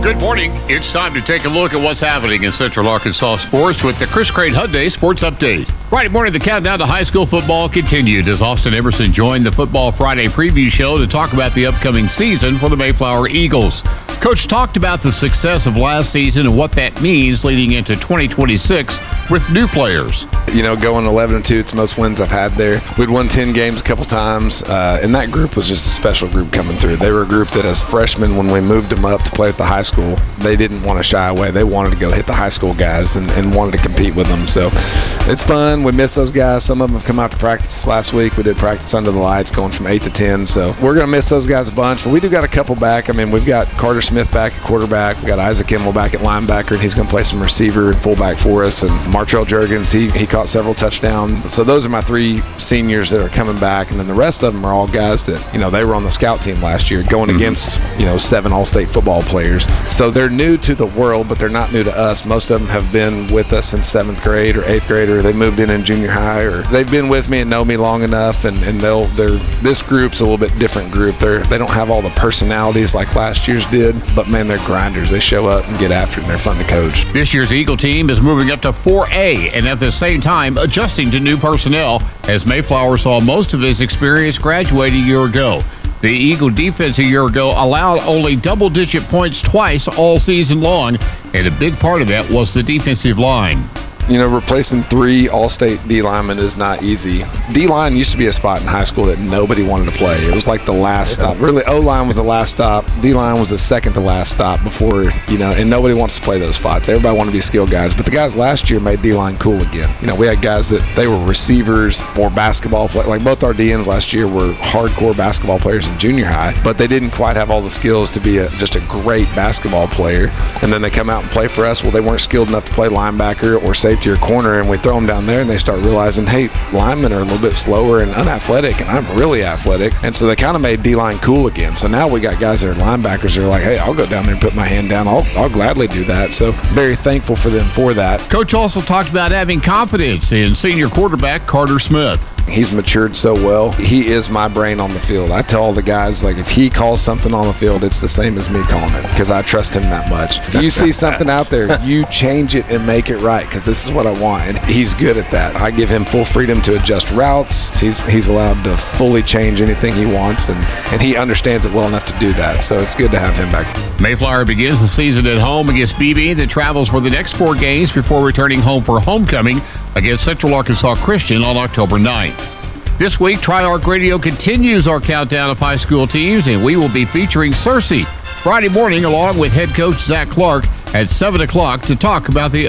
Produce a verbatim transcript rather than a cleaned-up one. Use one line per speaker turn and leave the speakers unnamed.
Good morning. It's time to take a look at what's happening in Central Arkansas sports with the Chris Crane Hyundai Sports Update. Friday morning, the countdown to high school football continued as Austin Emerson joined the Football Friday preview show to talk about the upcoming season for the Mayflower Eagles. Coach talked about the success of last season and what that means leading into twenty twenty-six with new players.
You know, going eleven and two, it's the most wins I've had there. We'd won ten games a couple times, uh, and that group was just a special group coming through. They were a group that as freshmen, when we moved them up to play at the high school, they didn't want to shy away. They wanted to go hit the high school guys and, and wanted to compete with them. So it's fun. We miss those guys. Some of them have come out to practice last week. We did practice under the lights going from eight to ten. So we're going to miss those guys a bunch, but we do got a couple back. I mean, we've got Carter Smith back at quarterback. We got Isaac Kimmel back at linebacker, and he's going to play some receiver and fullback for us. And Martrell Jurgens, he, he caught several touchdowns. So those are my three seniors that are coming back. And then the rest of them are all guys that, you know, they were on the scout team last year going mm-hmm. against, you know, seven all-state football players. So they're new to the world, but they're not new to us. Most of them have been with us in seventh grade or eighth grade, or they moved in in junior high, or they've been with me and know me long enough, and, and they'll they're this group's a little bit different group. They're they don't have all the personalities like last year's did, but man, they're grinders. They show up and get after it, and they're fun to coach.
This year's Eagle team is moving up to four A and at the same time adjusting to new personnel as Mayflower saw most of his experience graduate a year ago. The Eagle defense a year ago allowed only double-digit points twice all season long, and a big part of that was the defensive line.
You know, replacing three all-state D linemen is not easy. D-line used to be a spot in high school that nobody wanted to play. It was like the last stop. Really, O-line was the last stop. D-line was the second to last stop before, you know, and nobody wants to play those spots. Everybody wanted to be skilled guys. But the guys last year made D-line cool again. You know, we had guys that they were receivers or basketball players. Like both our D Ns last year were hardcore basketball players in junior high, but they didn't quite have all the skills to be a, just a great basketball player. And then they come out and play for us. Well, they weren't skilled enough to play linebacker or safety or corner, and we throw them down there and they start realizing, hey, linemen are a little bit slower and unathletic, and I'm really athletic. And so they kind of made D-line cool again. So now we got guys that are linebackers that are like, hey, I'll go down there and put my hand down. I'll, I'll gladly do that. So very thankful for them for that.
Coach also talked about having confidence in senior quarterback Carter Smith.
He's matured so well. He is my brain on the field. I tell all the guys, like, if he calls something on the field, it's the same as me calling it because I trust him that much. If you see something out there, you change it and make it right because this is what I want. And he's good at that. I give him full freedom to adjust routes. He's he's allowed to fully change anything he wants, and, and he understands it well enough to do that. So it's good to have him back.
Mayflower begins the season at home against B B that travels for the next four games before returning home for homecoming against Central Arkansas Christian on October ninth. This week, Tri-Arc Radio continues our countdown of high school teams, and we will be featuring Searcy Friday morning along with head coach Zach Clark at seven o'clock to talk about the